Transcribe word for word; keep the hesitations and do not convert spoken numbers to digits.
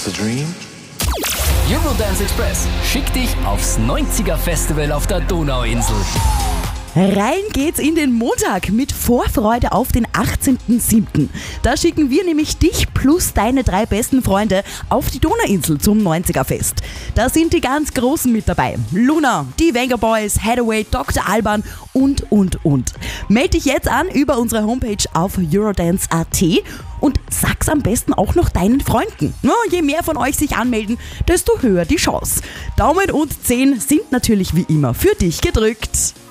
this a dream? Eurodance Express schickt dich aufs neunziger Festival auf der Donauinsel. Rein geht's in den Montag mit Vorfreude auf den achtzehnten siebten Da schicken wir nämlich dich plus deine drei besten Freunde auf die Donauinsel zum neunziger Fest. Da sind die ganz Großen mit dabei. Luna, die Venga Boys, Hathaway, Doktor Alban und, und, und. Meld dich jetzt an über unsere Homepage auf eurodance punkt at und sag's am besten auch noch deinen Freunden. Ja, je mehr von euch sich anmelden, desto höher die Chance. Daumen und zehn sind natürlich wie immer für dich gedrückt.